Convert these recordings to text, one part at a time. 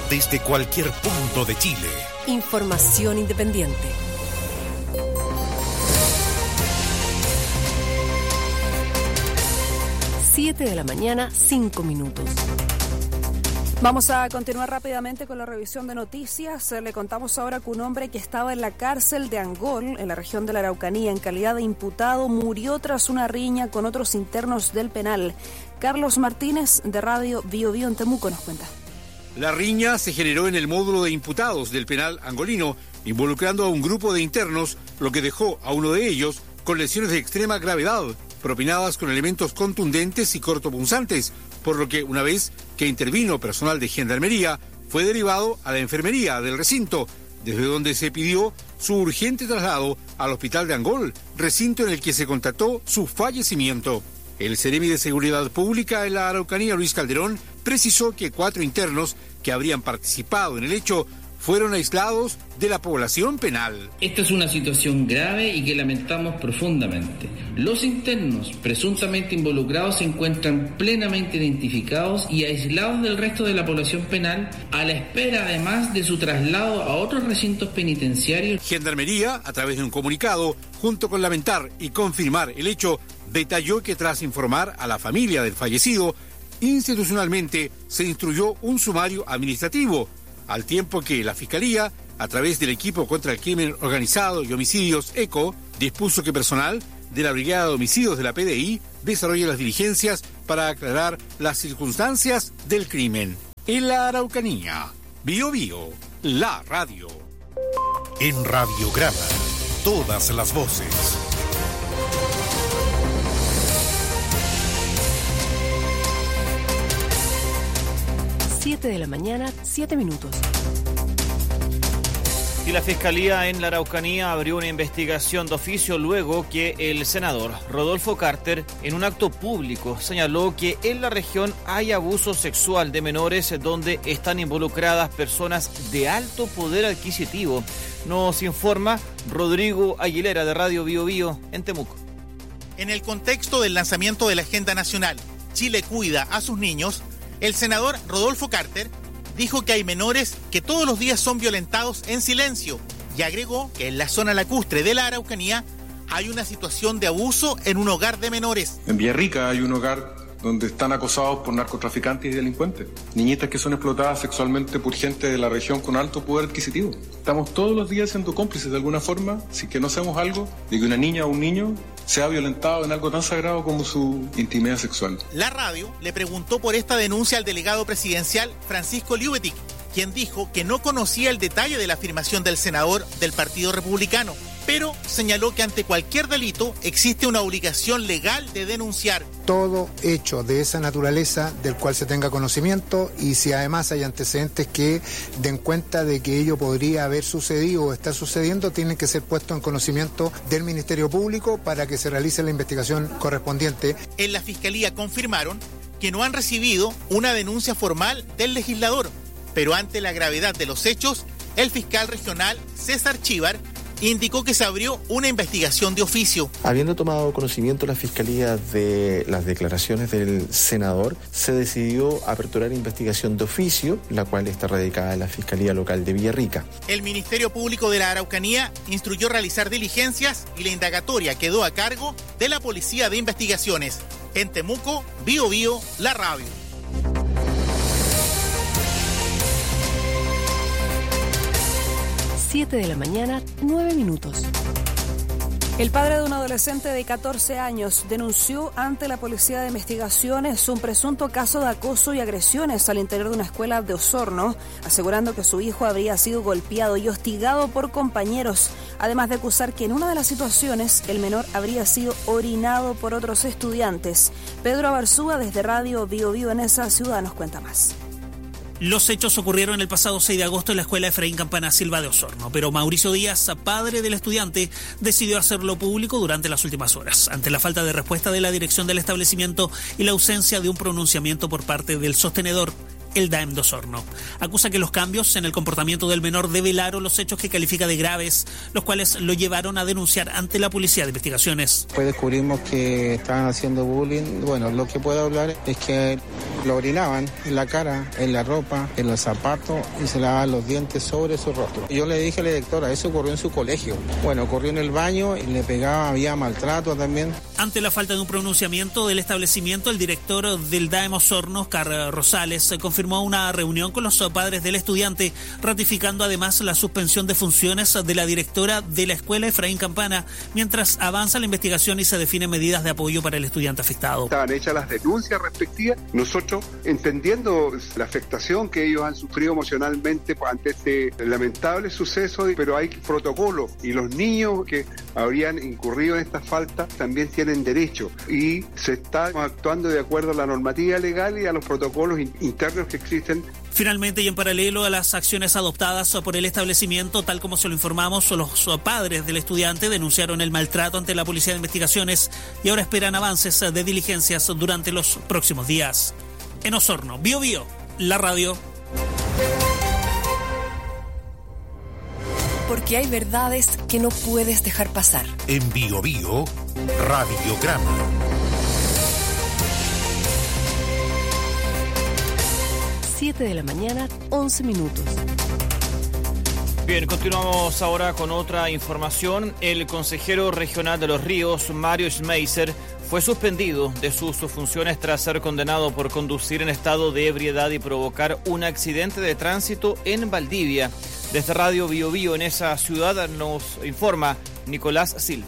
desde cualquier punto de Chile. Información independiente. 7 de la mañana, 5 minutos. Vamos a continuar rápidamente con la revisión de noticias. Le contamos ahora que un hombre que estaba en la cárcel de Angol, en la región de la Araucanía, en calidad de imputado, murió tras una riña con otros internos del penal. Carlos Martínez, de Radio Bio Bio en Temuco, nos cuenta. La riña se generó en el módulo de imputados del penal angolino, involucrando a un grupo de internos, lo que dejó a uno de ellos con lesiones de extrema gravedad, propinadas con elementos contundentes y cortopunzantes, por lo que una vez que intervino personal de Gendarmería, fue derivado a la enfermería del recinto, desde donde se pidió su urgente traslado al hospital de Angol, recinto en el que se constató su fallecimiento. El Seremi de Seguridad Pública en la Araucanía, Luis Calderón, precisó que 4 internos que habrían participado en el hecho fueron aislados de la población penal. Esta es una situación grave y que lamentamos profundamente. Los internos presuntamente involucrados se encuentran plenamente identificados y aislados del resto de la población penal, a la espera además de su traslado a otros recintos penitenciarios. Gendarmería, a través de un comunicado, junto con lamentar y confirmar el hecho, detalló que tras informar a la familia del fallecido, institucionalmente se instruyó un sumario administrativo, al tiempo que la Fiscalía, a través del Equipo contra el Crimen Organizado y Homicidios ECO, dispuso que personal de la Brigada de Homicidios de la PDI desarrolle las diligencias para aclarar las circunstancias del crimen. En la Araucanía, Bio Bio, la radio. En Radiograma, todas las voces. 7 de la mañana, 7 minutos. Y la Fiscalía en la Araucanía abrió una investigación de oficio luego que el senador Rodolfo Carter, en un acto público, señaló que en la región hay abuso sexual de menores donde están involucradas personas de alto poder adquisitivo. Nos informa Rodrigo Aguilera, de Radio Bio Bio en Temuco. En el contexto del lanzamiento de la Agenda Nacional Chile cuida a sus niños, el senador Rodolfo Carter dijo que hay menores que todos los días son violentados en silencio y agregó que en la zona lacustre de la Araucanía hay una situación de abuso en un hogar de menores. En Villarrica hay un hogar donde están acosados por narcotraficantes y delincuentes. Niñitas que son explotadas sexualmente por gente de la región con alto poder adquisitivo. Estamos todos los días siendo cómplices de alguna forma, si que no hacemos algo, de que una niña o un niño sea violentado en algo tan sagrado como su intimidad sexual. La radio le preguntó por esta denuncia al delegado presidencial Francisco Liubetic, quien dijo que no conocía el detalle de la afirmación del senador del Partido Republicano, pero señaló que ante cualquier delito existe una obligación legal de denunciar. Todo hecho de esa naturaleza del cual se tenga conocimiento, y si además hay antecedentes que den cuenta de que ello podría haber sucedido o está sucediendo, tienen que ser puestos en conocimiento del Ministerio Público para que se realice la investigación correspondiente. En la Fiscalía confirmaron que no han recibido una denuncia formal del legislador, pero ante la gravedad de los hechos, el fiscal regional César Chívar indicó que se abrió una investigación de oficio. Habiendo tomado conocimiento la Fiscalía de las declaraciones del senador, se decidió aperturar investigación de oficio, la cual está radicada en la Fiscalía Local de Villarrica. El Ministerio Público de la Araucanía instruyó realizar diligencias y la indagatoria quedó a cargo de la Policía de Investigaciones. En Temuco, Bio Bio, la radio. 7 de la mañana, 9 minutos. El padre de un adolescente de 14 años denunció ante la Policía de Investigaciones un presunto caso de acoso y agresiones al interior de una escuela de Osorno, asegurando que su hijo habría sido golpeado y hostigado por compañeros, además de acusar que en una de las situaciones el menor habría sido orinado por otros estudiantes. Pedro Abarzúa, desde Radio Bio Bio en esa ciudad, nos cuenta más. Los hechos ocurrieron el pasado 6 de agosto en la escuela Efraín Campana Silva de Osorno, pero Mauricio Díaz, padre del estudiante, decidió hacerlo público durante las últimas horas, ante la falta de respuesta de la dirección del establecimiento y la ausencia de un pronunciamiento por parte del sostenedor. el DAEM de Osorno. Acusa que los cambios en el comportamiento del menor develaron los hechos que califica de graves, los cuales lo llevaron a denunciar ante la Policía de Investigaciones. Pues descubrimos que estaban haciendo bullying. Bueno, lo que puedo hablar es que lo orinaban en la cara, en la ropa, en los zapatos y se lavaban los dientes sobre su rostro. Yo le dije a la directora, eso ocurrió en su colegio. Bueno, ocurrió en el baño y le pegaba, había maltrato también. Ante la falta de un pronunciamiento del establecimiento, el director del DAEM Osorno, Oscar Rosales, confirmó una reunión con los padres del estudiante, ratificando además la suspensión de funciones de la directora de la escuela, Efraín Campana, mientras avanza la investigación y se definen medidas de apoyo para el estudiante afectado. Estaban hechas las denuncias respectivas. Nosotros, entendiendo la afectación que ellos han sufrido emocionalmente ante este lamentable suceso, pero hay protocolo y los niños que habrían incurrido en esta falta también tienen derecho y se está actuando de acuerdo a la normativa legal y a los protocolos internos que existen. Finalmente, y en paralelo a las acciones adoptadas por el establecimiento, tal como se lo informamos, los padres del estudiante denunciaron el maltrato ante la Policía de Investigaciones y ahora esperan avances de diligencias durante los próximos días. En Osorno, Bio Bio, la radio. Porque hay verdades que no puedes dejar pasar. En Bio Bio, Radiograma. Siete de la mañana, 11 minutos. Bien, continuamos ahora con otra información. El consejero regional de Los Ríos, Mario Schmeiser, fue suspendido de sus funciones tras ser condenado por conducir en estado de ebriedad y provocar un accidente de tránsito en Valdivia. Desde Radio Bio Bio en esa ciudad nos informa Nicolás Silva.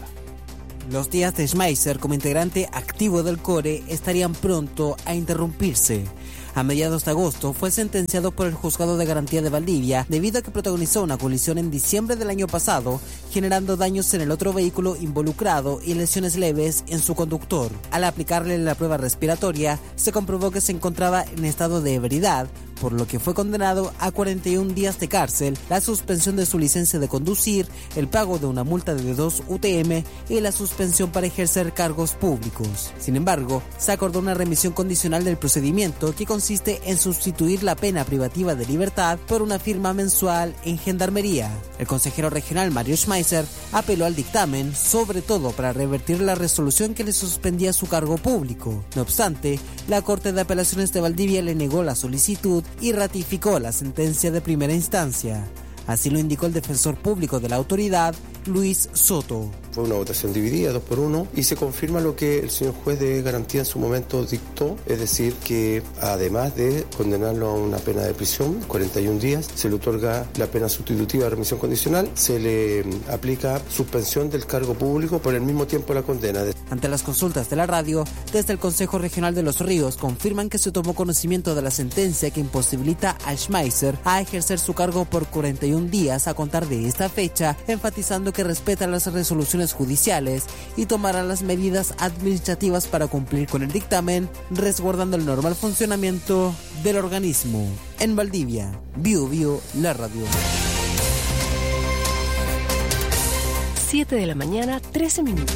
Los días de Schmeiser como integrante activo del CORE estarían pronto a interrumpirse. A mediados de agosto fue sentenciado por el Juzgado de Garantía de Valdivia debido a que protagonizó una colisión en diciembre del año pasado, generando daños en el otro vehículo involucrado y lesiones leves en su conductor. Al aplicarle la prueba respiratoria, se comprobó que se encontraba en estado de ebriedad, por lo que fue condenado a 41 días de cárcel, la suspensión de su licencia de conducir, el pago de una multa de 2 UTM y la suspensión para ejercer cargos públicos. Sin embargo, se acordó una remisión condicional del procedimiento que consiste en sustituir la pena privativa de libertad por una firma mensual en Gendarmería. El consejero regional Mario Schmeiser apeló al dictamen, sobre todo para revertir la resolución que le suspendía su cargo público. No obstante, la Corte de Apelaciones de Valdivia le negó la solicitud y ratificó la sentencia de primera instancia. Así lo indicó el defensor público de la autoridad, Luis Soto. Fue una votación dividida, 2-1, y se confirma lo que el señor juez de garantía en su momento dictó, es decir, que además de condenarlo a una pena de prisión, 41 días, se le otorga la pena sustitutiva de remisión condicional, se le aplica suspensión del cargo público por el mismo tiempo de la condena. Ante las consultas de la radio, desde el Consejo Regional de Los Ríos confirman que se tomó conocimiento de la sentencia que imposibilita a Schmeiser a ejercer su cargo por 41 días a contar de esta fecha, enfatizando que respeta las resoluciones judiciales y tomará las medidas administrativas para cumplir con el dictamen, resguardando el normal funcionamiento del organismo. En Valdivia, Bio Bio, la radio. 7 de la mañana, 13 minutos.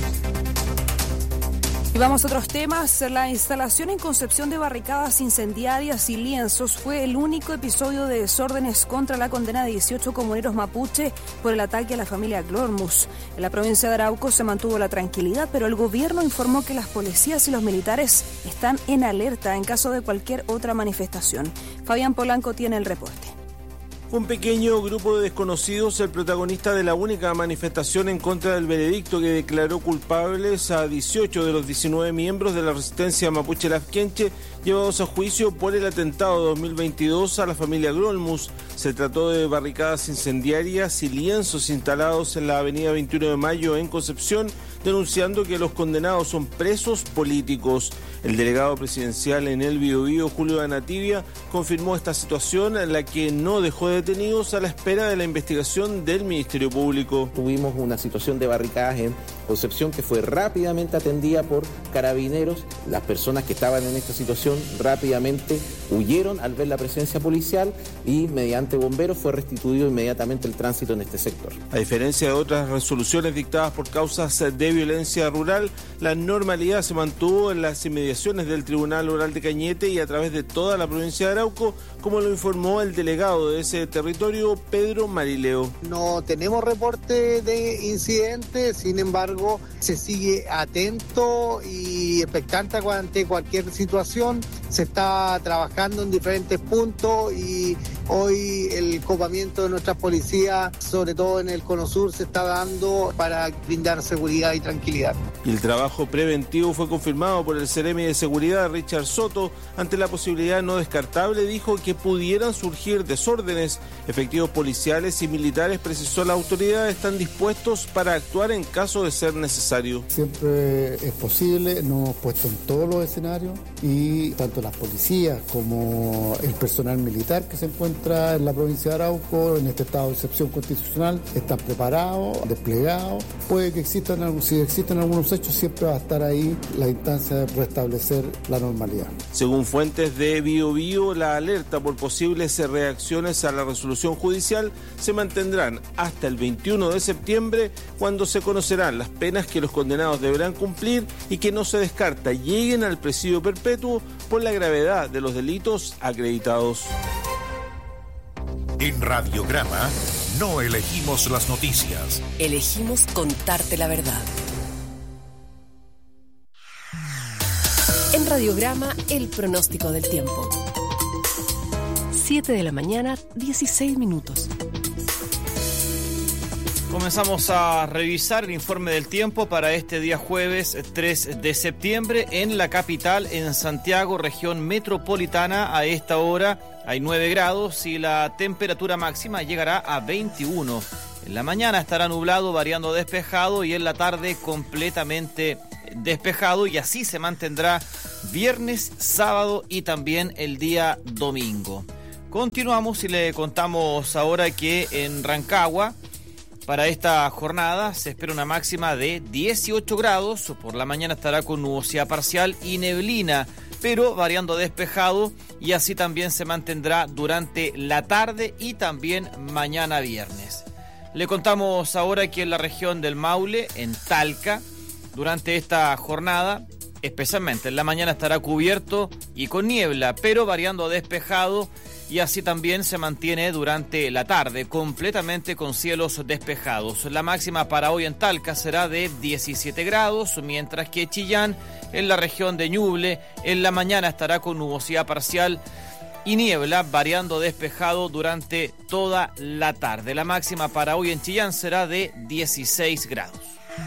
Y vamos a otros temas. La instalación en Concepción de barricadas incendiarias y lienzos fue el único episodio de desórdenes contra la condena de 18 comuneros mapuche por el ataque a la familia Glormus. En la provincia de Arauco se mantuvo la tranquilidad, pero el gobierno informó que las policías y los militares están en alerta en caso de cualquier otra manifestación. Fabián Polanco tiene el reporte. Un pequeño grupo de desconocidos, el protagonista de la única manifestación en contra del veredicto que declaró culpables a 18 de los 19 miembros de la resistencia mapuche Lafkenche, llevados a juicio por el atentado de 2022 a la familia Glormus. Se trató de barricadas incendiarias y lienzos instalados en la avenida 21 de Mayo en Concepción, denunciando que los condenados son presos políticos. El delegado presidencial en el Biobío, Julio Anativia, confirmó esta situación, en la que no dejó detenidos a la espera de la investigación del Ministerio Público. Tuvimos una situación de barricadas en Concepción que fue rápidamente atendida por carabineros. Las personas que estaban en esta situación rápidamente huyeron al ver la presencia policial y mediante bomberos fue restituido inmediatamente el tránsito en este sector. A diferencia de otras resoluciones dictadas por causas de violencia rural, la normalidad se mantuvo en las inmediaciones del Tribunal Oral de Cañete y a través de toda la provincia de Arauco, como lo informó el delegado de ese territorio, Pedro Marileo. No tenemos reporte de incidentes, sin embargo, se sigue atento y expectante ante cualquier situación. Se está trabajando en diferentes puntos y hoy el copamiento de nuestras policías, sobre todo en el Cono Sur, se está dando para brindar seguridad y tranquilidad. Y el trabajo preventivo fue confirmado por el Seremi de Seguridad, Richard Soto, ante la posibilidad no descartable, dijo, que pudieran surgir desórdenes. Efectivos policiales y militares, precisó la autoridad, están dispuestos para actuar en caso de ser necesario. Siempre es posible, nos hemos puesto en todos los escenarios y tanto las policías como el personal militar que se encuentra en la provincia de Arauco, en este estado de excepción constitucional, están preparados, desplegados. Puede que si existen algunos hechos, siempre va a estar ahí la instancia de restablecer la normalidad. Según fuentes de Biobío, la alerta por posibles reacciones a la resolución judicial se mantendrán hasta el 21 de septiembre, cuando se conocerán las penas que los condenados deberán cumplir y que no se descarta lleguen al presidio perpetuo por la gravedad de los delitos acreditados. En Radiograma no elegimos las noticias. Elegimos contarte la verdad. En Radiograma, el pronóstico del tiempo. 7 de la mañana, 16 minutos. Comenzamos a revisar el informe del tiempo para este día jueves 3 de septiembre en la capital, en Santiago, región metropolitana. A esta hora hay 9 grados y la temperatura máxima llegará a 21. En la mañana estará nublado, variando despejado, y en la tarde completamente despejado, y así se mantendrá viernes, sábado y también el día domingo. Continuamos y le contamos ahora que en Rancagua, para esta jornada se espera una máxima de 18 grados. Por la mañana estará con nubosidad parcial y neblina, pero variando despejado, y así también se mantendrá durante la tarde y también mañana viernes. Le contamos ahora que en la región del Maule, en Talca, durante esta jornada, especialmente en la mañana, estará cubierto y con niebla, pero variando despejado, y así también se mantiene durante la tarde, completamente con cielos despejados. La máxima para hoy en Talca será de 17 grados, mientras que Chillán, en la región de Ñuble, en la mañana estará con nubosidad parcial y niebla, variando despejado durante toda la tarde. La máxima para hoy en Chillán será de 16 grados.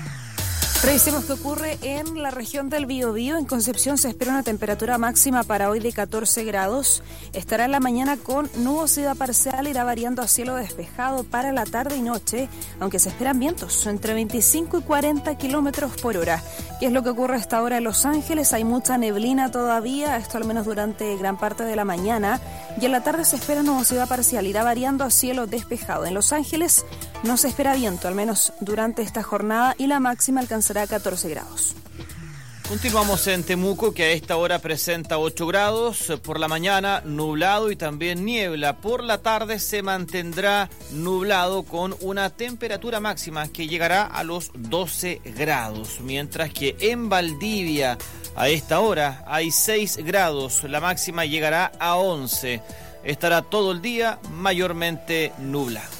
Revisemos qué ocurre en la región del Biobío. En Concepción se espera una temperatura máxima para hoy de 14 grados. Estará en la mañana con nubosidad parcial, irá variando a cielo despejado para la tarde y noche, aunque se esperan vientos entre 25 y 40 kilómetros por hora. ¿Qué es lo que ocurre a esta hora en Los Ángeles? Hay mucha neblina todavía, esto al menos durante gran parte de la mañana, y en la tarde se espera nubosidad parcial, irá variando a cielo despejado. En Los Ángeles no se espera viento, al menos durante esta jornada, y la máxima alcanzará 14 grados. Continuamos en Temuco, que a esta hora presenta 8 grados. Por la mañana nublado y también niebla. Por la tarde se mantendrá nublado con una temperatura máxima que llegará a los 12 grados. Mientras que en Valdivia a esta hora hay 6 grados. La máxima llegará a 11. Estará todo el día mayormente nublado.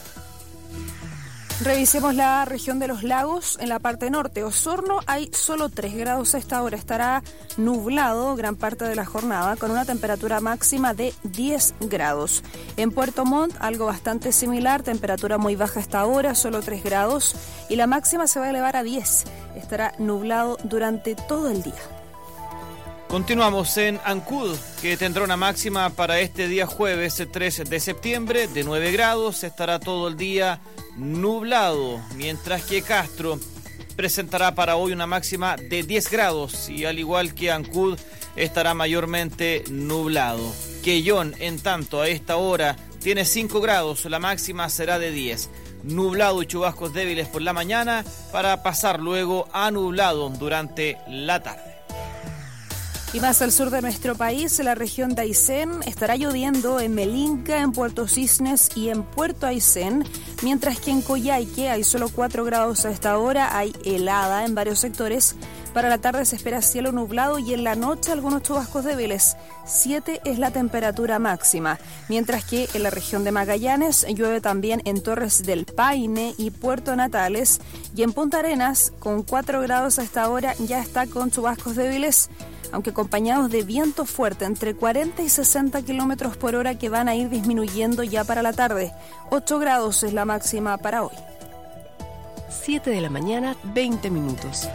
Revisemos la región de los lagos. En la parte norte, Osorno, hay solo 3 grados a esta hora. Estará nublado gran parte de la jornada con una temperatura máxima de 10 grados. En Puerto Montt, algo bastante similar, temperatura muy baja a esta hora, solo 3 grados. Y la máxima se va a elevar a 10. Estará nublado durante todo el día. Continuamos en Ancud, que tendrá una máxima para este día jueves 3 de septiembre de 9 grados. Estará todo el día nublado, mientras que Castro presentará para hoy una máxima de 10 grados y al igual que Ancud estará mayormente nublado. Quellón, en tanto, a esta hora tiene 5 grados, la máxima será de 10. Nublado y chubascos débiles por la mañana para pasar luego a nublado durante la tarde. Y más al sur de nuestro país, en la región de Aysén, estará lloviendo en Melinca, en Puerto Cisnes y en Puerto Aysén, mientras que en Coyhaique hay solo 4 grados a esta hora, hay helada en varios sectores. Para la tarde se espera cielo nublado y en la noche algunos chubascos débiles. 7 es la temperatura máxima, mientras que en la región de Magallanes llueve también en Torres del Paine y Puerto Natales, y en Punta Arenas, con 4 grados a esta hora, ya está con chubascos débiles, aunque acompañados de viento fuerte entre 40 y 60 kilómetros por hora que van a ir disminuyendo ya para la tarde. 8 grados es la máxima para hoy. 7 de la mañana, 20 minutos.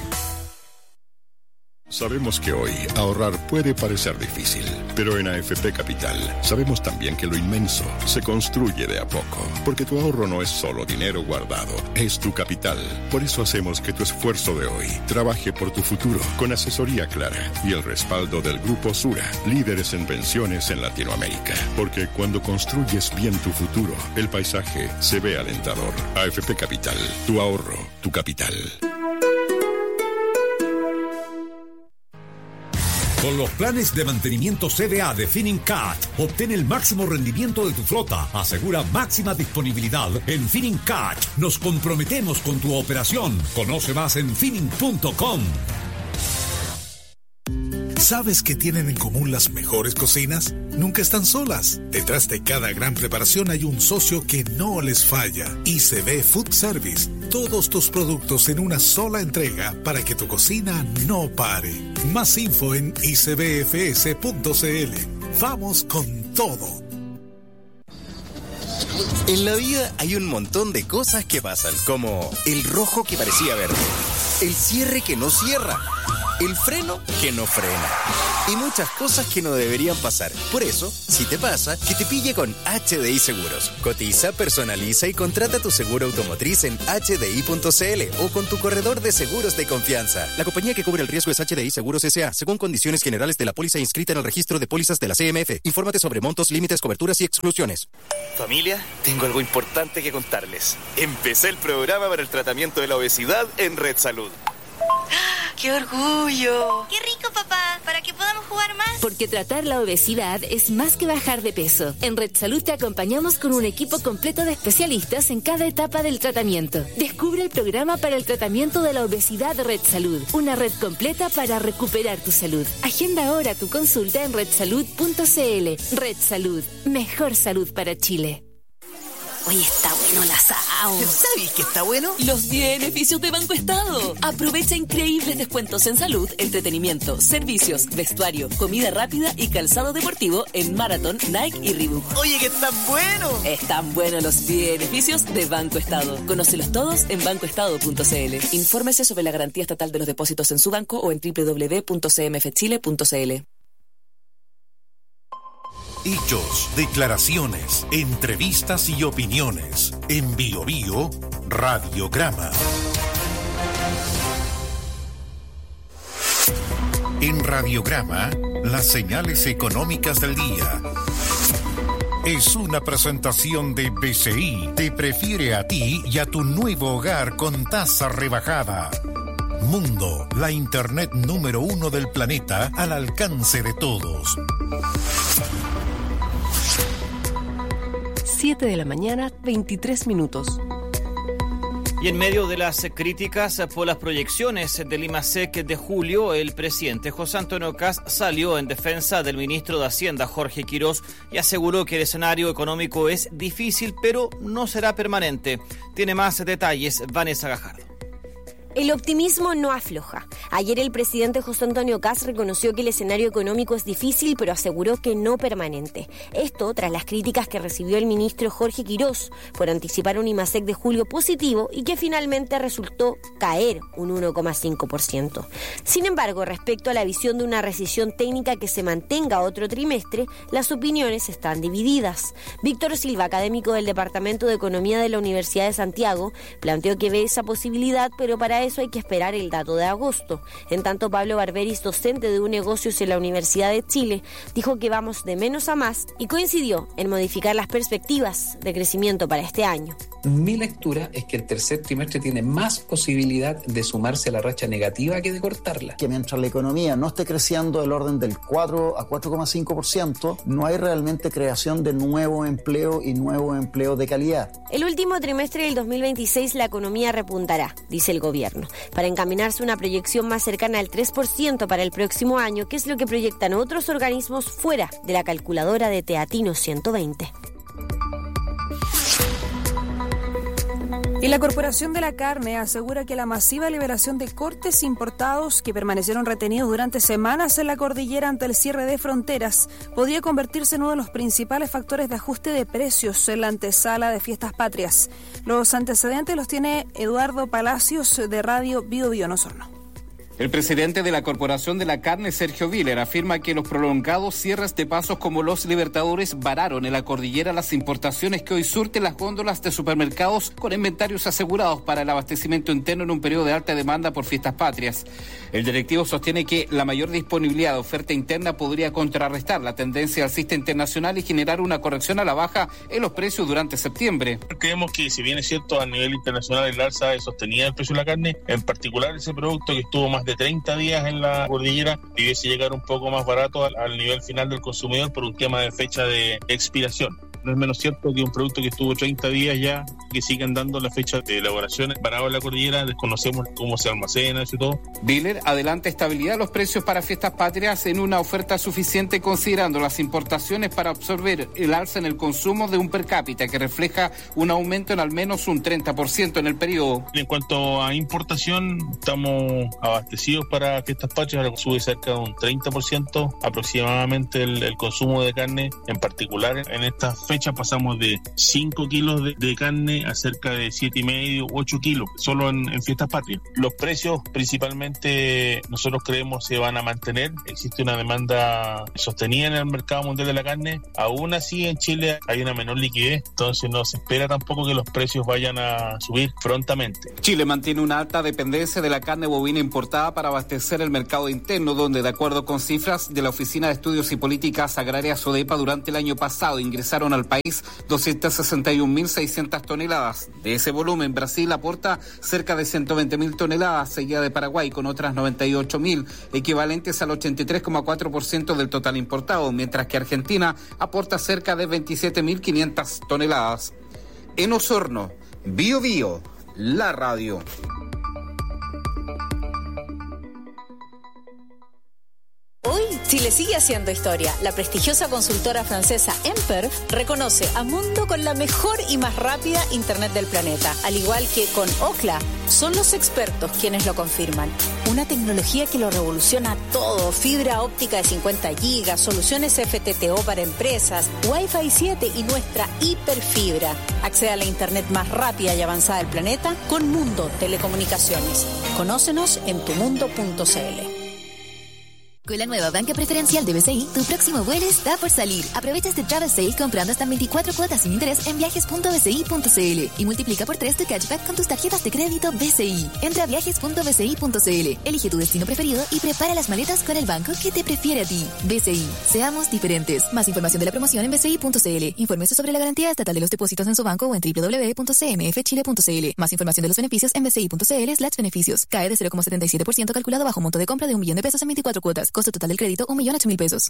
Sabemos que hoy ahorrar puede parecer difícil, pero en AFP Capital sabemos también que lo inmenso se construye de a poco, porque tu ahorro no es solo dinero guardado, es tu capital. Por eso hacemos que tu esfuerzo de hoy trabaje por tu futuro, con asesoría clara y el respaldo del Grupo Sura, líderes en pensiones en Latinoamérica. Porque cuando construyes bien tu futuro, el paisaje se ve alentador. AFP Capital, tu ahorro, tu capital. Con los planes de mantenimiento CBA de Finincat, obtén el máximo rendimiento de tu flota. Asegura máxima disponibilidad en Finincat. Nos comprometemos con tu operación. Conoce más en Finin.com. ¿Sabes qué tienen en común las mejores cocinas? Nunca están solas. Detrás de cada gran preparación hay un socio que no les falla. ICB Food Service. Todos tus productos en una sola entrega para que tu cocina no pare. Más info en icbfs.cl. Vamos con todo. En la vida hay un montón de cosas que pasan, como el rojo que parecía verde, el cierre que no cierra, el freno que no frena y muchas cosas que no deberían pasar. Por eso, si te pasa, que te pille con HDI Seguros. Cotiza, personaliza y contrata tu seguro automotriz en hdi.cl o con tu corredor de seguros de confianza. La compañía que cubre el riesgo es HDI Seguros S.A., según condiciones generales de la póliza inscrita en el registro de pólizas de la CMF. Infórmate sobre montos, límites, coberturas y exclusiones. Familia, tengo algo importante que contarles. Empecé el programa para el tratamiento de la obesidad en Red Salud. ¡Qué orgullo! ¡Qué rico, papá! Para que podamos jugar más. Porque tratar la obesidad es más que bajar de peso. En Red Salud te acompañamos con un equipo completo de especialistas en cada etapa del tratamiento. Descubre el programa para el tratamiento de la obesidad de Red Salud. Una red completa para recuperar tu salud. Agenda ahora tu consulta en redsalud.cl. Red Salud. Mejor salud para Chile. Oye, está bueno el asado. ¿Sabes qué está bueno? Los beneficios de Banco Estado. Aprovecha increíbles descuentos en salud, entretenimiento, servicios, vestuario, comida rápida y calzado deportivo en Marathon, Nike y Reebok. Oye, que están buenos. Están buenos los beneficios de Banco Estado. Conócelos todos en bancoestado.cl. Infórmese sobre la garantía estatal de los depósitos en su banco o en www.cmfchile.cl. Hechos, declaraciones, entrevistas y opiniones. En Bio Bio, Radiograma. En Radiograma, las señales económicas del día. Es una presentación de BCI. Te prefiere a ti y a tu nuevo hogar con tasa rebajada. Mundo, la internet número 1 del planeta al alcance de todos. 7 de la mañana, 23 minutos. Y en medio de las críticas por las proyecciones del IMASEC de julio, el presidente José Antonio Kast salió en defensa del ministro de Hacienda, Jorge Quirós, y aseguró que el escenario económico es difícil, pero no será permanente. Tiene más detalles Vanessa Gajardo. El optimismo no afloja. Ayer el presidente José Antonio Kast reconoció que el escenario económico es difícil, pero aseguró que no permanente. Esto tras las críticas que recibió el ministro Jorge Quirós por anticipar un IMASEC de julio positivo y que finalmente resultó caer un 1,5%. Sin embargo, respecto a la visión de una recesión técnica que se mantenga otro trimestre, las opiniones están divididas. Víctor Silva, académico del Departamento de Economía de la Universidad de Santiago, planteó que ve esa posibilidad, pero para eso hay que esperar el dato de agosto. En tanto, Pablo Barberis, docente de negocios en la Universidad de Chile, dijo que vamos de menos a más y coincidió en modificar las perspectivas de crecimiento para este año. Mi lectura es que el tercer trimestre tiene más posibilidad de sumarse a la racha negativa que de cortarla. Que mientras la economía no esté creciendo del orden del 4 a 4,5%, no hay realmente creación de nuevo empleo y nuevo empleo de calidad. El último trimestre del 2026 la economía repuntará, dice el gobierno, para encaminarse a una proyección más cercana al 3% para el próximo año, que es lo que proyectan otros organismos fuera de la calculadora de Teatino 120. Y la Corporación de la Carne asegura que la masiva liberación de cortes importados que permanecieron retenidos durante semanas en la cordillera ante el cierre de fronteras podría convertirse en uno de los principales factores de ajuste de precios en la antesala de Fiestas Patrias. Los antecedentes los tiene Eduardo Palacios de Radio Bio Bio en Osorno. El presidente de la Corporación de la Carne, Sergio Viller, afirma que los prolongados cierres de pasos como los Libertadores vararon en la cordillera las importaciones que hoy surten las góndolas de supermercados con inventarios asegurados para el abastecimiento interno en un periodo de alta demanda por Fiestas Patrias. El directivo sostiene que la mayor disponibilidad de oferta interna podría contrarrestar la tendencia alcista internacional y generar una corrección a la baja en los precios durante septiembre. Creemos que, si bien es cierto, a nivel internacional el alza es sostenida el precio de la carne, en particular ese producto que estuvo más de 30 días en la cordillera, debiese llegar un poco más barato al nivel final del consumidor por un tema de fecha de expiración. No es menos cierto que un producto que estuvo 30 días ya, que siguen dando la fecha de elaboración parado en la cordillera, desconocemos cómo se almacena y todo. Biller adelanta estabilidad de los precios para Fiestas Patrias en una oferta suficiente considerando las importaciones para absorber el alza en el consumo de un per cápita que refleja un aumento en al menos un 30% en el periodo. En cuanto a importación, estamos abastecidos para Fiestas Patrias, ahora sube cerca de un 30% aproximadamente el consumo de carne, en particular en estas fechas pasamos de 5 kilos de carne a cerca de 7,5, 8 kilos, solo en Fiestas Patrias. Los precios principalmente nosotros creemos se van a mantener, existe una demanda sostenida en el mercado mundial de la carne, aún así en Chile hay una menor liquidez, entonces no se espera tampoco que los precios vayan a subir prontamente. Chile mantiene una alta dependencia de la carne bovina importada para abastecer el mercado interno, donde de acuerdo con cifras de la Oficina de Estudios y Políticas Agrarias ODEPA durante el año pasado ingresaron al país 261.600 toneladas. De ese volumen, Brasil aporta cerca de 120.000 toneladas, seguida de Paraguay con otras 98.000, equivalentes al 83,4% del total importado, mientras que Argentina aporta cerca de 27.500 toneladas. En Osorno, Bio Bio, la radio. Hoy, Chile sigue haciendo historia. La prestigiosa consultora francesa Emper reconoce a Mundo con la mejor y más rápida Internet del planeta. Al igual que con Ookla, son los expertos quienes lo confirman. Una tecnología que lo revoluciona todo. Fibra óptica de 50 gigas, soluciones FTTO para empresas, Wi-Fi 7 y nuestra hiperfibra. Accede a la Internet más rápida y avanzada del planeta con Mundo Telecomunicaciones. Conócenos en tumundo.cl. Con la nueva banca preferencial de BCI, tu próximo vuelo está por salir. Aprovecha este Travel Sale comprando hasta 24 cuotas sin interés en viajes.bci.cl y multiplica por 3 tu cashback con tus tarjetas de crédito BCI. Entra a viajes.bci.cl, elige tu destino preferido y prepara las maletas con el banco que te prefiere a ti. BCI, seamos diferentes. Más información de la promoción en bci.cl. Infórmese sobre la garantía estatal de los depósitos en su banco o en www.cmfchile.cl. Más información de los beneficios en bci.cl/beneficios. Cae de 0,77% calculado bajo monto de compra de $1.000.000 en 24 cuotas. Costo total del crédito, $1.008.000.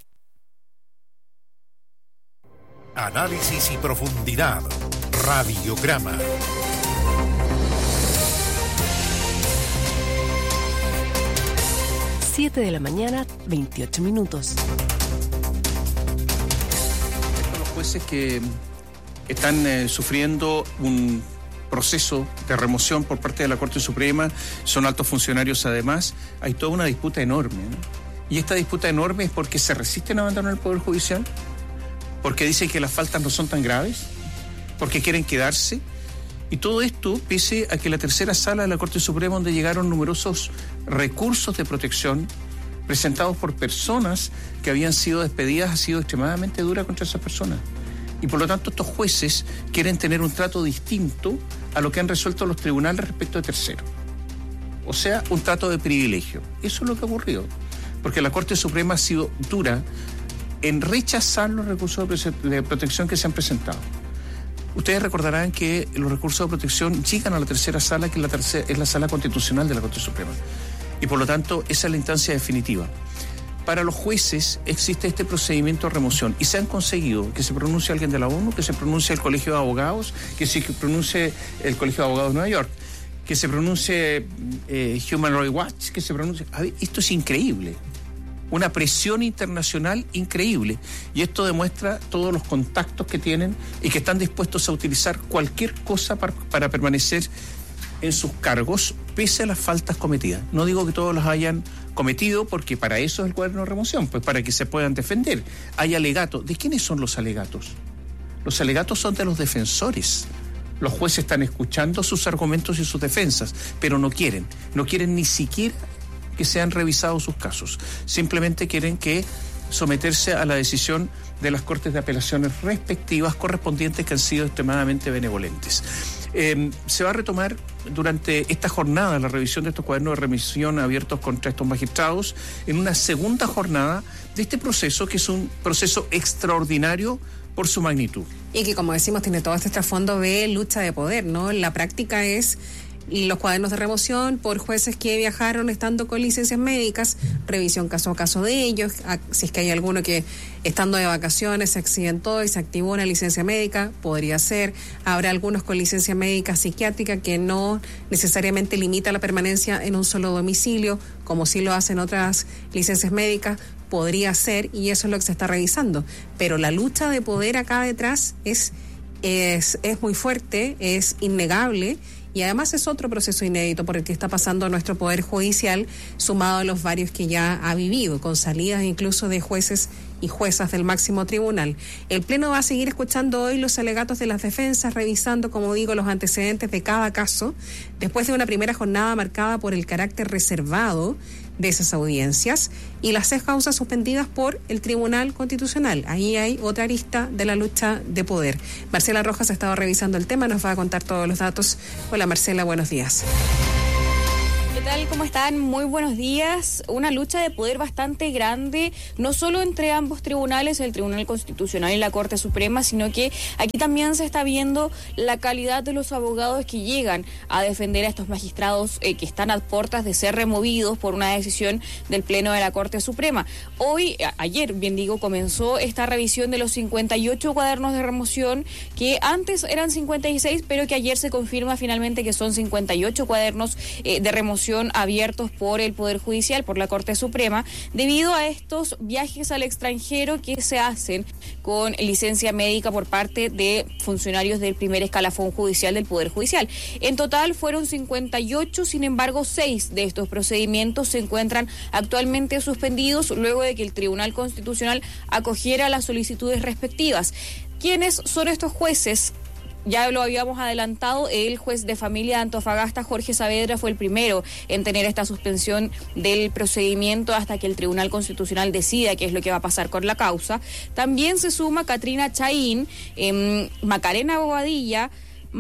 Análisis y profundidad. Radiograma. Siete de la mañana, 28 minutos. Los jueces que están sufriendo un proceso de remoción por parte de la Corte Suprema, son altos funcionarios además, hay toda una disputa enorme, ¿no? Y esta disputa enorme es porque se resisten a abandonar el Poder Judicial, porque dicen que las faltas no son tan graves, porque quieren quedarse. Y todo esto pese a que la tercera sala de la Corte Suprema, donde llegaron numerosos recursos de protección presentados por personas que habían sido despedidas, ha sido extremadamente dura contra esas personas. Y por lo tanto estos jueces quieren tener un trato distinto a lo que han resuelto los tribunales respecto de terceros. O sea, un trato de privilegio. Eso es lo que ha ocurrido. Porque la Corte Suprema ha sido dura en rechazar los recursos de protección que se han presentado. Ustedes recordarán que los recursos de protección llegan a la tercera sala, que es la sala constitucional de la Corte Suprema. Y por lo tanto, esa es la instancia definitiva. Para los jueces existe este procedimiento de remoción y se han conseguido que se pronuncie alguien de la ONU, que se pronuncie el Colegio de Abogados, que se pronuncie el Colegio de Abogados de Nueva York, que se pronuncie Human Rights Watch, que se pronuncie... Esto es increíble. Una presión internacional increíble. Y esto demuestra todos los contactos que tienen y que están dispuestos a utilizar cualquier cosa para permanecer en sus cargos, pese a las faltas cometidas. No digo que todos las hayan cometido, porque para eso es el cuaderno de remoción, pues para que se puedan defender. Hay alegatos. ¿De quiénes son los alegatos? Los alegatos son de los defensores. Los jueces están escuchando sus argumentos y sus defensas, pero no quieren ni siquiera que sean revisados sus casos. Simplemente quieren que someterse a la decisión de las cortes de apelaciones respectivas correspondientes, que han sido extremadamente benevolentes. Se va a retomar durante esta jornada la revisión de estos cuadernos de remisión abiertos contra estos magistrados en una segunda jornada de este proceso, que es un proceso extraordinario por su magnitud. Y que, como decimos, tiene todo este trasfondo de lucha de poder, ¿no? La práctica es los cuadernos de remoción por jueces que viajaron estando con licencias médicas, revisión caso a caso de ellos, si es que hay alguno que estando de vacaciones se accidentó y se activó una licencia médica, podría ser. Habrá algunos con licencia médica psiquiátrica que no necesariamente limita la permanencia en un solo domicilio, como sí lo hacen otras licencias médicas, podría ser, y eso es lo que se está revisando. Pero la lucha de poder acá detrás es muy fuerte, es innegable. Y además es otro proceso inédito por el que está pasando nuestro Poder Judicial, sumado a los varios que ya ha vivido, con salidas incluso de jueces y juezas del máximo tribunal. El Pleno va a seguir escuchando hoy los alegatos de las defensas, revisando, como digo, los antecedentes de cada caso, después de una primera jornada marcada por el carácter reservado de esas audiencias y las 6 causas suspendidas por el Tribunal Constitucional. Ahí hay otra arista de la lucha de poder. Marcela Rojas ha estado revisando el tema, nos va a contar todos los datos. Hola Marcela, buenos días. ¿Qué tal? ¿Cómo están? Muy buenos días. Una lucha de poder bastante grande, no solo entre ambos tribunales, el Tribunal Constitucional y la Corte Suprema, sino que aquí también se está viendo la calidad de los abogados que llegan a defender a estos magistrados que están a puertas de ser removidos por una decisión del Pleno de la Corte Suprema. Ayer, comenzó esta revisión de los 58 cuadernos de remoción, que antes eran 56, pero que ayer se confirma finalmente que son 58 cuadernos de remoción abiertos por el Poder Judicial, por la Corte Suprema, debido a estos viajes al extranjero que se hacen con licencia médica por parte de funcionarios del primer escalafón judicial del Poder Judicial. En total fueron 58, sin embargo, 6 de estos procedimientos se encuentran actualmente suspendidos luego de que el Tribunal Constitucional acogiera las solicitudes respectivas. ¿Quiénes son estos jueces? Ya lo habíamos adelantado, el juez de familia de Antofagasta, Jorge Saavedra, fue el primero en tener esta suspensión del procedimiento hasta que el Tribunal Constitucional decida qué es lo que va a pasar con la causa. También se suma Katrina Chaín, Macarena Bobadilla,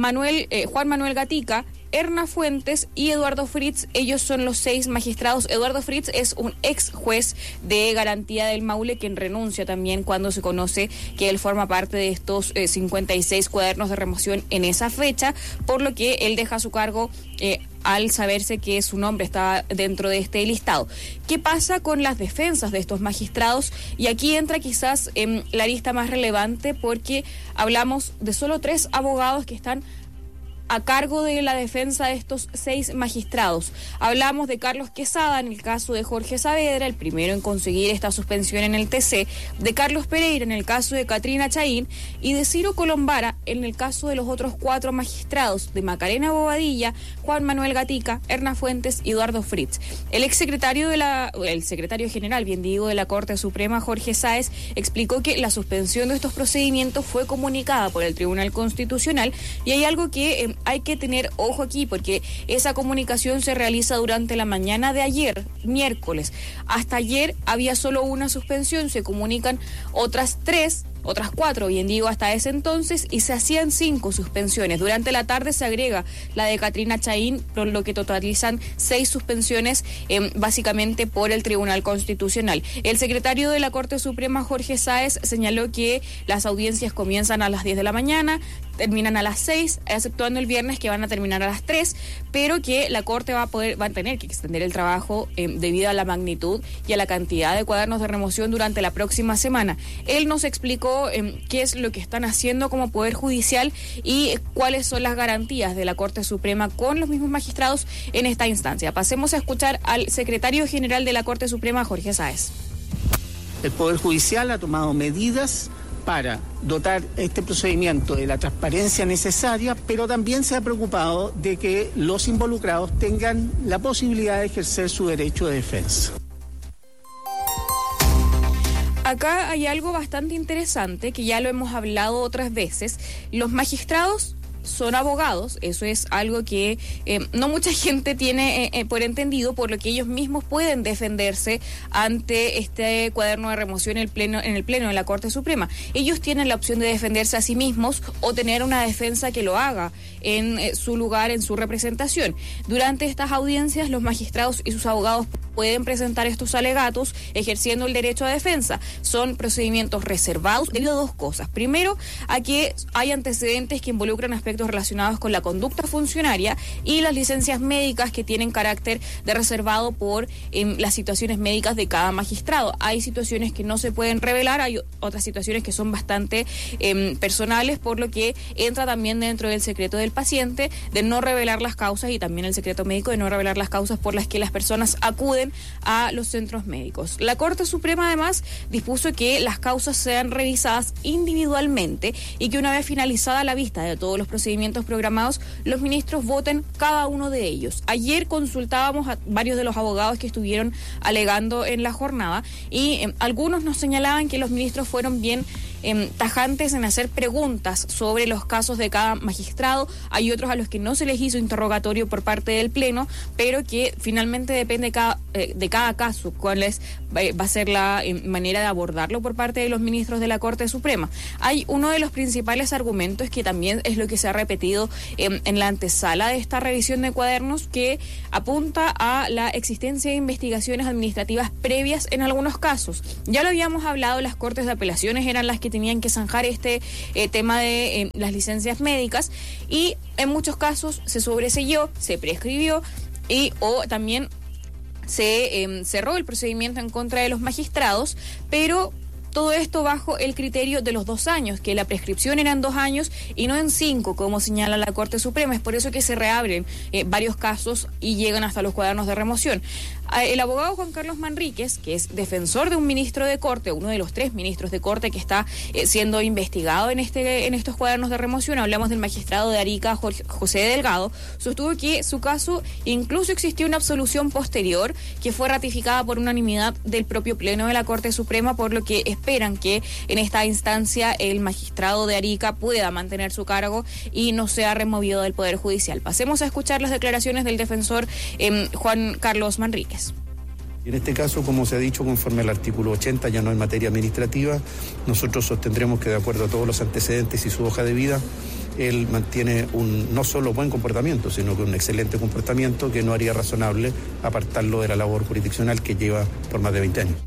Juan Manuel Gatica, Erna Fuentes y Eduardo Fritz. Ellos son los 6 magistrados. Eduardo Fritz es un ex juez de garantía del Maule, quien renuncia también cuando se conoce que él forma parte de estos 56 cuadernos de remoción en esa fecha, por lo que él deja su cargo al saberse que su nombre estaba dentro de este listado. ¿Qué pasa con las defensas de estos magistrados? Y aquí entra quizás la lista más relevante, porque hablamos de solo 3 abogados que están a cargo de la defensa de estos 6 magistrados. Hablamos de Carlos Quesada en el caso de Jorge Saavedra, el primero en conseguir esta suspensión en el TC, de Carlos Pereira en el caso de Katrina Chaín y de Ciro Colombara en el caso de los otros 4 magistrados, de Macarena Bobadilla, Juan Manuel Gatica, Erna Fuentes y Eduardo Fritz. El secretario general, de la Corte Suprema, Jorge Sáez, explicó que la suspensión de estos procedimientos fue comunicada por el Tribunal Constitucional, y hay algo que hay que tener ojo aquí, porque esa comunicación se realiza durante la mañana de ayer, miércoles. Hasta ayer había solo una suspensión, se comunican otras 3 otras 4 hoy en día hasta ese entonces, y se hacían 5 suspensiones. Durante la tarde se agrega la de Catrina Chaín, por lo que totalizan 6 suspensiones básicamente por el Tribunal Constitucional. El secretario de la Corte Suprema, Jorge Sáez, señaló que las audiencias comienzan a las 10 de la mañana, terminan a las 6, exceptuando el viernes que van a terminar a las 3, pero que la Corte va a tener que extender el trabajo debido a la magnitud y a la cantidad de cuadernos de remoción durante la próxima semana. Él nos explicó qué es lo que están haciendo como Poder Judicial y cuáles son las garantías de la Corte Suprema con los mismos magistrados en esta instancia. Pasemos a escuchar al secretario general de la Corte Suprema, Jorge Sáez. El Poder Judicial ha tomado medidas para dotar este procedimiento de la transparencia necesaria, pero también se ha preocupado de que los involucrados tengan la posibilidad de ejercer su derecho de defensa. Acá hay algo bastante interesante que ya lo hemos hablado otras veces. Los magistrados son abogados, eso es algo que no mucha gente tiene por entendido, por lo que ellos mismos pueden defenderse ante este cuaderno de remoción en el pleno de la Corte Suprema. Ellos tienen la opción de defenderse a sí mismos o tener una defensa que lo haga en su lugar, en su representación. Durante estas audiencias, los magistrados y sus abogados pueden presentar estos alegatos ejerciendo el derecho a defensa. Son procedimientos reservados debido a 2 cosas. Primero, a que hay antecedentes que involucran aspectos relacionados con la conducta funcionaria, y las licencias médicas que tienen carácter de reservado por las situaciones médicas de cada magistrado. Hay situaciones que no se pueden revelar, hay otras situaciones que son bastante personales, por lo que entra también dentro del secreto del paciente de no revelar las causas, y también el secreto médico de no revelar las causas por las que las personas acuden a los centros médicos. La Corte Suprema además dispuso que las causas sean revisadas individualmente y que una vez finalizada la vista de todos los procedimientos programados, los ministros voten cada uno de ellos. Ayer consultábamos a varios de los abogados que estuvieron alegando en la jornada y algunos nos señalaban que los ministros fueron bien tajantes en hacer preguntas sobre los casos de cada magistrado. Hay otros a los que no se les hizo interrogatorio por parte del Pleno, pero que finalmente depende de cada caso cuál va a ser la manera de abordarlo por parte de los ministros de la Corte Suprema. Hay uno de los principales argumentos que también es lo que se ha repetido en la antesala de esta revisión de cuadernos, que apunta a la existencia de investigaciones administrativas previas en algunos casos. Ya lo habíamos hablado, las Cortes de Apelaciones eran las que tenían que zanjar este tema de las licencias médicas, y en muchos casos se sobreseyó, se prescribió o también se cerró el procedimiento en contra de los magistrados, pero todo esto bajo el criterio de los 2 años, que la prescripción eran 2 años y no en 5, como señala la Corte Suprema. Es por eso que se reabren varios casos y llegan hasta los cuadernos de remoción. El abogado Juan Carlos Manríquez, que es defensor de un ministro de Corte, uno de los 3 ministros de Corte que está siendo investigado en estos cuadernos de remoción, hablamos del magistrado de Arica, José Delgado, sostuvo que su caso incluso existió una absolución posterior que fue ratificada por unanimidad del propio Pleno de la Corte Suprema, por lo que esperan que en esta instancia el magistrado de Arica pueda mantener su cargo y no sea removido del Poder Judicial. Pasemos a escuchar las declaraciones del defensor Juan Carlos Manríquez. En este caso, como se ha dicho, conforme al artículo 80, ya no en materia administrativa, nosotros sostendremos que de acuerdo a todos los antecedentes y su hoja de vida, él mantiene un no solo buen comportamiento, sino que un excelente comportamiento que no haría razonable apartarlo de la labor jurisdiccional que lleva por más de 20 años.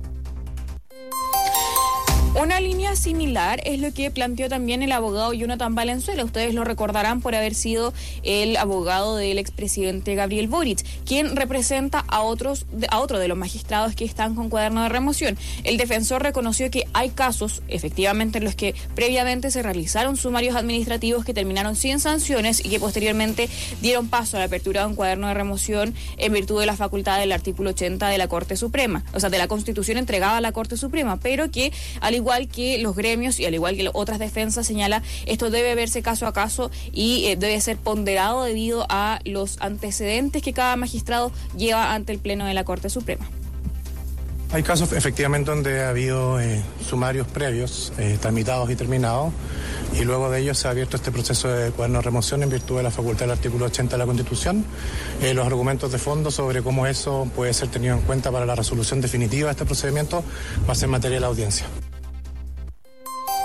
Una línea similar es lo que planteó también el abogado Jonathan Valenzuela. Ustedes lo recordarán por haber sido el abogado del expresidente Gabriel Boric, quien representa a otro de los magistrados que están con cuaderno de remoción. El defensor reconoció que hay casos, efectivamente, en los que previamente se realizaron sumarios administrativos que terminaron sin sanciones y que posteriormente dieron paso a la apertura de un cuaderno de remoción en virtud de la facultad del artículo 80 de la Corte Suprema, o sea, de la Constitución entregada a la Corte Suprema, pero que al igual que los gremios y al igual que otras defensas señala, esto debe verse caso a caso y debe ser ponderado debido a los antecedentes que cada magistrado lleva ante el Pleno de la Corte Suprema. Hay casos efectivamente donde ha habido sumarios previos, tramitados y terminados, y luego de ellos se ha abierto este proceso de cuaderno de remoción en virtud de la facultad del artículo 80 de la Constitución. Los argumentos de fondo sobre cómo eso puede ser tenido en cuenta para la resolución definitiva de este procedimiento va a ser materia de la audiencia.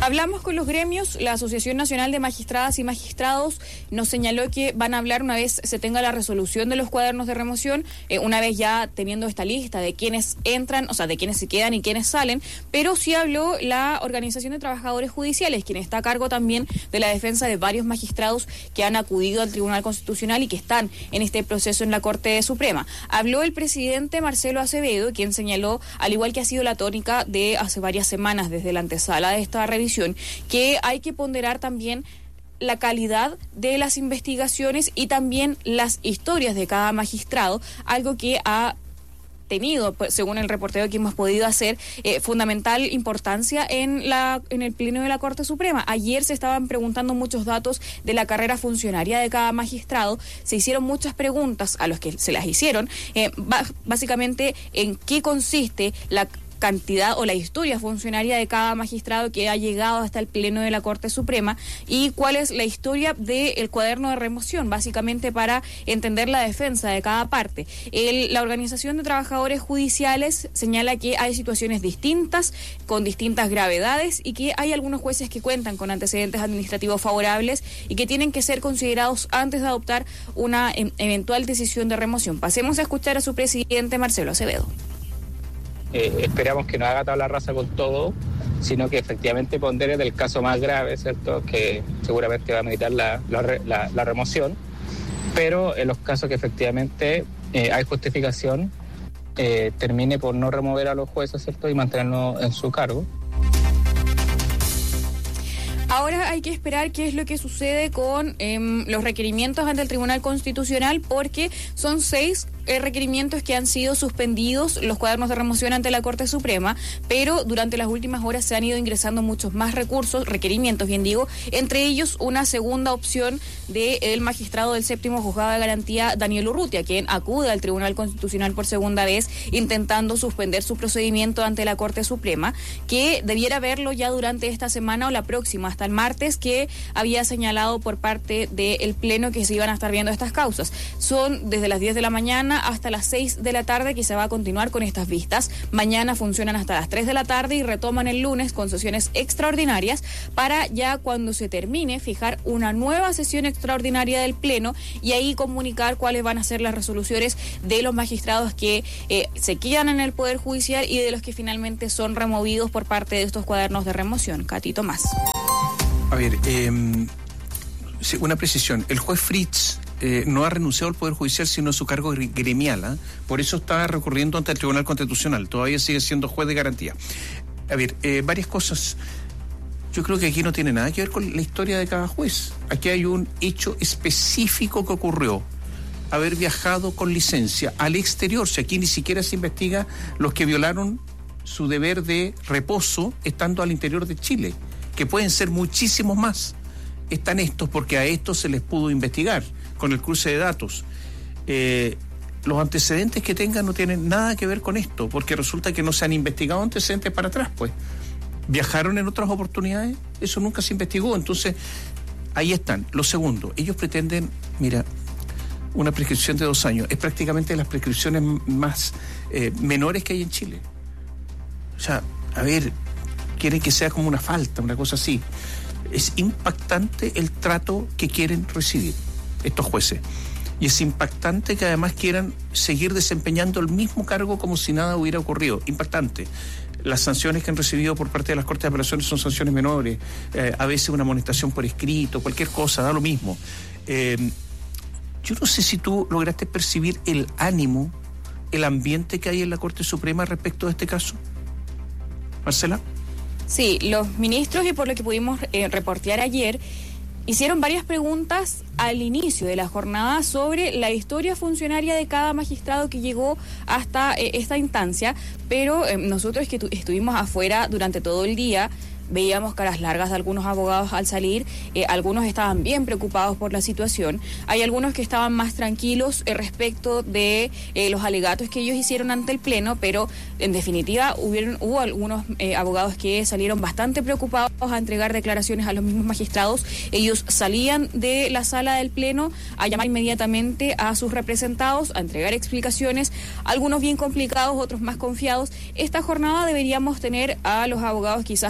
Hablamos con los gremios, la Asociación Nacional de Magistradas y Magistrados nos señaló que van a hablar una vez se tenga la resolución de los cuadernos de remoción, una vez ya teniendo esta lista de quienes entran, o sea, de quienes se quedan y quienes salen, pero sí habló la Organización de Trabajadores Judiciales, quien está a cargo también de la defensa de varios magistrados que han acudido al Tribunal Constitucional y que están en este proceso en la Corte Suprema. Habló el presidente Marcelo Acevedo, quien señaló, al igual que ha sido la tónica de hace varias semanas desde la antesala de esta revisión, que hay que ponderar también la calidad de las investigaciones y también las historias de cada magistrado, algo que ha tenido, según el reporteo que hemos podido hacer, fundamental importancia en el pleno de la Corte Suprema. Ayer se estaban preguntando muchos datos de la carrera funcionaria de cada magistrado, se hicieron muchas preguntas a los que se las hicieron, básicamente en qué consiste la cantidad o la historia funcionaria de cada magistrado que ha llegado hasta el pleno de la Corte Suprema y cuál es la historia del cuaderno de remoción, básicamente para entender la defensa de cada parte. La Organización de Trabajadores Judiciales señala que hay situaciones distintas, con distintas gravedades y que hay algunos jueces que cuentan con antecedentes administrativos favorables y que tienen que ser considerados antes de adoptar una eventual decisión de remoción. Pasemos a escuchar a su presidente Marcelo Acevedo. Esperamos que no haga tabla rasa con todo, sino que efectivamente pondere del caso más grave, ¿cierto?, que seguramente va a meditar la remoción, pero en los casos que efectivamente hay justificación, termine por no remover a los jueces, ¿cierto?, y mantenerlos en su cargo. Ahora hay que esperar qué es lo que sucede con los requerimientos ante el Tribunal Constitucional, porque son 6 requerimientos que han sido suspendidos, los cuadernos de remoción ante la Corte Suprema, pero durante las últimas horas se han ido ingresando muchos más requerimientos, bien digo, entre ellos una segunda opción del magistrado del séptimo juzgado de garantía, Daniel Urrutia, quien acude al Tribunal Constitucional por segunda vez intentando suspender su procedimiento ante la Corte Suprema, que debiera verlo ya durante esta semana o la próxima, hasta el martes, que había señalado por parte del Pleno que se iban a estar viendo estas causas. Son desde las 10 de la mañana hasta las 6 de la tarde que se va a continuar con estas vistas. Mañana funcionan hasta las 3 de la tarde y retoman el lunes con sesiones extraordinarias para ya cuando se termine fijar una nueva sesión extraordinaria del Pleno y ahí comunicar cuáles van a ser las resoluciones de los magistrados que se quedan en el Poder Judicial y de los que finalmente son removidos por parte de estos cuadernos de remoción. Catito más. A ver, una precisión. El juez Fritz no ha renunciado al Poder Judicial sino a su cargo gremial, por eso está recurriendo ante el Tribunal Constitucional, todavía sigue siendo juez de garantía. A ver, varias cosas. Yo creo que aquí no tiene nada que ver con la historia de cada juez. Aquí hay un hecho específico que ocurrió: haber viajado con licencia al exterior. Si aquí ni siquiera se investiga los que violaron su deber de reposo estando al interior de Chile, que pueden ser muchísimos más. Están estos porque a estos se les pudo investigar con el cruce de datos. Los antecedentes que tengan no tienen nada que ver con esto, porque resulta que no se han investigado antecedentes para atrás, pues. ¿Viajaron en otras oportunidades? Eso nunca se investigó, entonces ahí están. Lo segundo, ellos pretenden, mira, una prescripción de 2 años, es prácticamente las prescripciones más menores que hay en Chile. O sea, a ver, quieren que sea como una falta, una cosa así. Es impactante el trato que quieren recibir estos jueces. Y es impactante que además quieran seguir desempeñando el mismo cargo como si nada hubiera ocurrido. Impactante. Las sanciones que han recibido por parte de las Cortes de Apelaciones son sanciones menores, a veces una amonestación por escrito, cualquier cosa, da lo mismo. Yo no sé si tú lograste percibir el ánimo, el ambiente que hay en la Corte Suprema respecto a este caso. Marcela. Sí, los ministros, y por lo que pudimos reportear ayer, hicieron varias preguntas al inicio de la jornada sobre la historia funcionaria de cada magistrado que llegó hasta esta instancia, pero nosotros que estuvimos afuera durante todo el día, veíamos caras largas de algunos abogados al salir, algunos estaban bien preocupados por la situación, hay algunos que estaban más tranquilos respecto de los alegatos que ellos hicieron ante el Pleno, pero en definitiva hubo algunos abogados que salieron bastante preocupados a entregar declaraciones a los mismos magistrados. Ellos salían de la sala del Pleno a llamar inmediatamente a sus representados, a entregar explicaciones, algunos bien complicados, otros más confiados. Esta jornada deberíamos tener a los abogados quizás de más peso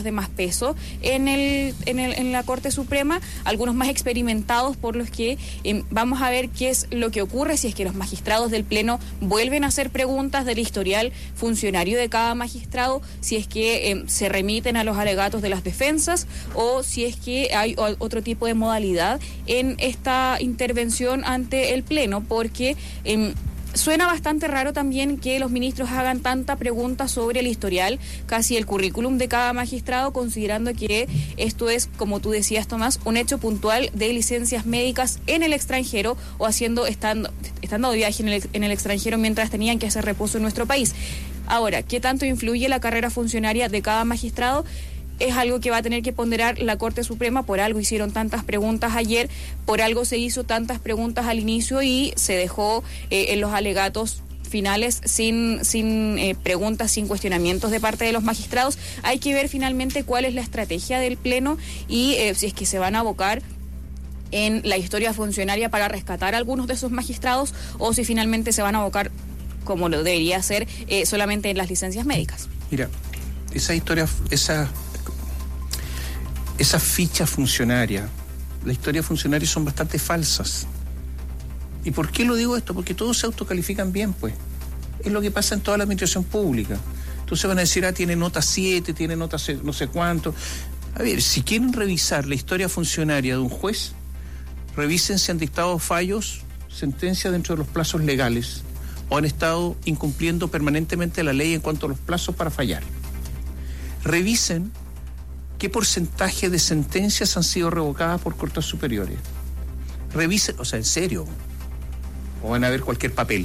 peso en la Corte Suprema, algunos más experimentados, por los que vamos a ver qué es lo que ocurre si es que los magistrados del Pleno vuelven a hacer preguntas del historial funcionario de cada magistrado, si es que se remiten a los alegatos de las defensas o si es que hay otro tipo de modalidad en esta intervención ante el Pleno, porque suena bastante raro también que los ministros hagan tanta pregunta sobre el historial, casi el currículum de cada magistrado, considerando que esto es, como tú decías, Tomás, un hecho puntual de licencias médicas en el extranjero o estando de viaje en el extranjero mientras tenían que hacer reposo en nuestro país. Ahora, ¿qué tanto influye la carrera funcionaria de cada magistrado? Es algo que va a tener que ponderar la Corte Suprema. Por algo hicieron tantas preguntas ayer, por algo se hizo tantas preguntas al inicio y se dejó en los alegatos finales sin preguntas, sin cuestionamientos de parte de los magistrados. Hay que ver finalmente cuál es la estrategia del Pleno y si es que se van a abocar en la historia funcionaria para rescatar a algunos de esos magistrados o si finalmente se van a abocar, como lo debería ser, solamente en las licencias médicas. Mira, esa ficha funcionaria, la historia funcionaria son bastante falsas. ¿Y por qué lo digo esto? Porque todos se autocalifican bien, pues. Es lo que pasa en toda la administración pública. Entonces van a decir, tiene nota 7, tiene nota no sé cuánto. A ver, si quieren revisar la historia funcionaria de un juez, revisen si han dictado fallos, sentencias dentro de los plazos legales o han estado incumpliendo permanentemente la ley en cuanto a los plazos para fallar. Revisen qué porcentaje de sentencias han sido revocadas por cortes superiores. Revisen, o sea, en serio, o van a ver cualquier papel.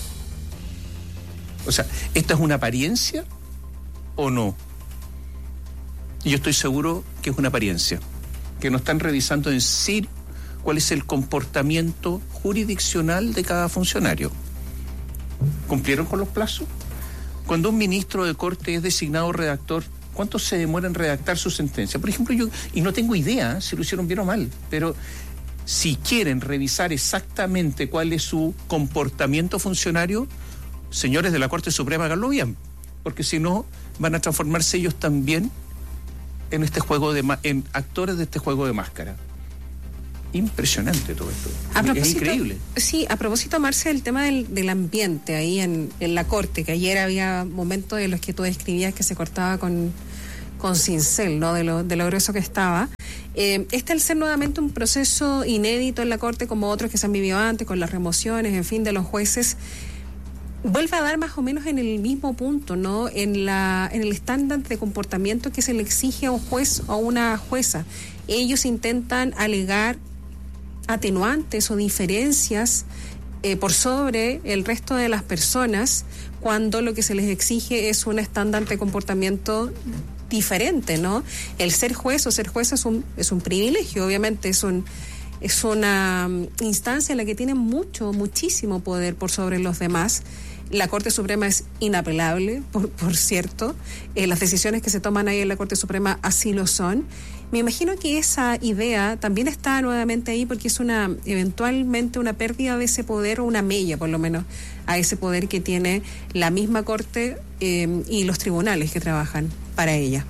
O sea, ¿esta es una apariencia o no? Y yo estoy seguro que es una apariencia, que no están revisando en sí cuál es el comportamiento jurisdiccional de cada funcionario. ¿Cumplieron con los plazos? Cuando un ministro de Corte es designado redactor, ¿cuánto se demora en redactar su sentencia? Por ejemplo, yo, y no tengo idea si lo hicieron bien o mal, pero si quieren revisar exactamente cuál es su comportamiento funcionario, señores de la Corte Suprema, háganlo bien, porque si no, van a transformarse ellos también en en actores de este juego de máscara. Impresionante todo esto. Es increíble. Sí, a propósito, Marce, el tema del ambiente ahí en la Corte, que ayer había momentos en los que tú describías que se cortaba con cincel, ¿no? De lo grueso que estaba. Al ser nuevamente un proceso inédito en la Corte, como otros que se han vivido antes, con las remociones, en fin, de los jueces, vuelve a dar más o menos en el mismo punto, ¿no? En el estándar de comportamiento que se le exige a un juez o a una jueza. Ellos intentan alegar atenuantes o diferencias por sobre el resto de las personas cuando lo que se les exige es un estándar de comportamiento diferente, ¿no? El ser juez o ser jueza es un privilegio, obviamente es una instancia en la que tienen muchísimo poder por sobre los demás. La Corte Suprema es inapelable, por cierto. Las decisiones que se toman ahí en la Corte Suprema así lo son. Me imagino que esa idea también está nuevamente ahí porque es eventualmente una pérdida de ese poder, o una mella por lo menos, a ese poder que tiene la misma Corte y los tribunales que trabajan para ella.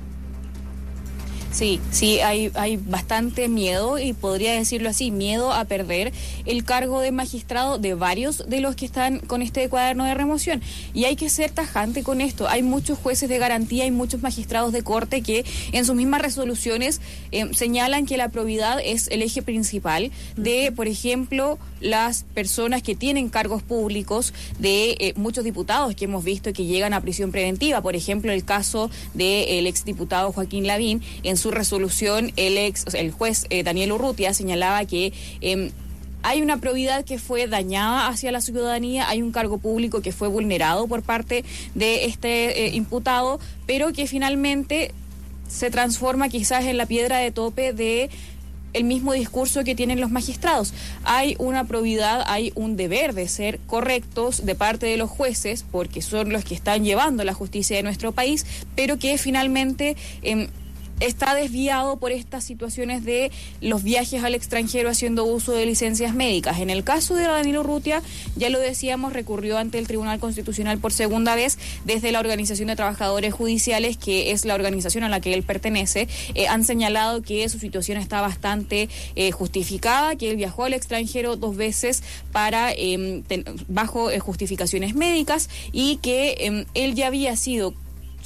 Sí, hay bastante miedo, y podría decirlo así, miedo a perder el cargo de magistrado de varios de los que están con este cuaderno de remoción. Y hay que ser tajante con esto. Hay muchos jueces de garantía y muchos magistrados de corte que en sus mismas resoluciones señalan que la probidad es el eje principal de, por ejemplo, las personas que tienen cargos públicos, de muchos diputados que hemos visto que llegan a prisión preventiva. Por ejemplo, el caso del exdiputado Joaquín Lavín. En su resolución, el juez Daniel Urrutia señalaba que hay una probidad que fue dañada hacia la ciudadanía, hay un cargo público que fue vulnerado por parte de este imputado, pero que finalmente se transforma quizás en la piedra de tope de el mismo discurso que tienen los magistrados. Hay una probidad, hay un deber de ser correctos de parte de los jueces, porque son los que están llevando la justicia de nuestro país, pero que finalmente está desviado por estas situaciones de los viajes al extranjero haciendo uso de licencias médicas. En el caso de Danilo Urrutia, ya lo decíamos, recurrió ante el Tribunal Constitucional por segunda vez desde la Organización de Trabajadores Judiciales, que es la organización a la que él pertenece. Han señalado que su situación está bastante justificada, que él viajó al extranjero 2 veces para bajo justificaciones médicas y que él ya había sido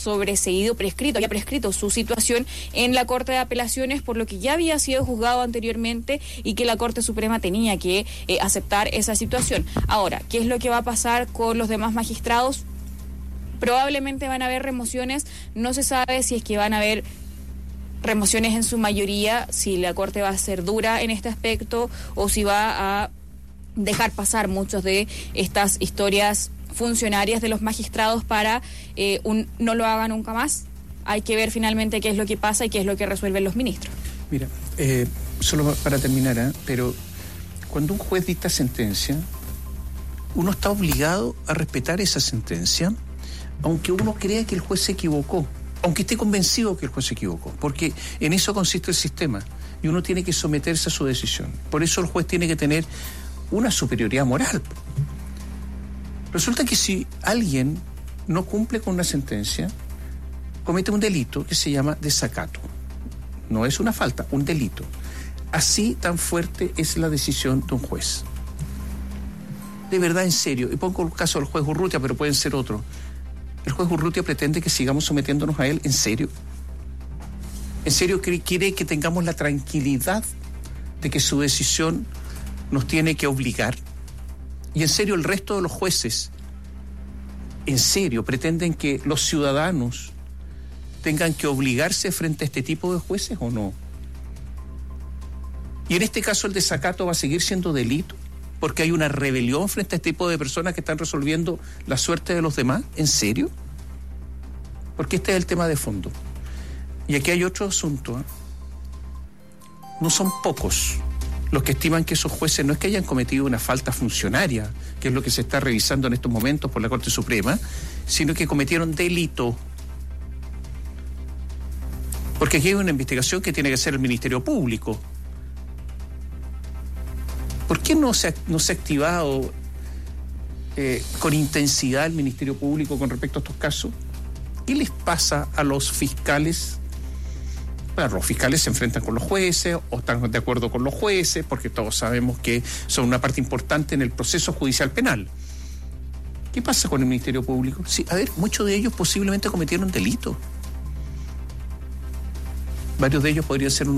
había prescrito su situación en la Corte de Apelaciones, por lo que ya había sido juzgado anteriormente y que la Corte Suprema tenía que aceptar esa situación. Ahora, ¿qué es lo que va a pasar con los demás magistrados? Probablemente van a haber remociones, no se sabe si es que van a haber remociones en su mayoría, si la Corte va a ser dura en este aspecto o si va a dejar pasar muchas de estas historias funcionarias de los magistrados para no lo haga nunca más. Hay que ver finalmente qué es lo que pasa y qué es lo que resuelven los ministros. Mira, solo para terminar, pero cuando un juez dicta sentencia, uno está obligado a respetar esa sentencia, aunque uno crea que el juez se equivocó, aunque esté convencido que el juez se equivocó, porque en eso consiste el sistema y uno tiene que someterse a su decisión. Por eso el juez tiene que tener una superioridad moral. Resulta que si alguien no cumple con una sentencia, comete un delito que se llama desacato. No es una falta, un delito. Así tan fuerte es la decisión de un juez. De verdad, en serio, y pongo el caso del juez Urrutia, pero pueden ser otros. ¿El juez Urrutia pretende que sigamos sometiéndonos a él? ¿En serio? ¿En serio quiere que tengamos la tranquilidad de que su decisión nos tiene que obligar? Y en serio, el resto de los jueces, en serio, pretenden que los ciudadanos tengan que obligarse frente a este tipo de jueces o no. Y en este caso el desacato va a seguir siendo delito porque hay una rebelión frente a este tipo de personas que están resolviendo la suerte de los demás. ¿En serio? Porque este es el tema de fondo. Y aquí hay otro asunto. No son pocos los que estiman que esos jueces no es que hayan cometido una falta funcionaria, que es lo que se está revisando en estos momentos por la Corte Suprema, sino que cometieron delito. Porque aquí hay una investigación que tiene que hacer el Ministerio Público. ¿Por qué no se ha activado con intensidad el Ministerio Público con respecto a estos casos? ¿Qué les pasa a los fiscales? Bueno, los fiscales se enfrentan con los jueces o están de acuerdo con los jueces, porque todos sabemos que son una parte importante en el proceso judicial penal. ¿Qué pasa con el Ministerio Público? Sí, a ver, muchos de ellos posiblemente cometieron delitos. Varios de ellos podrían ser unos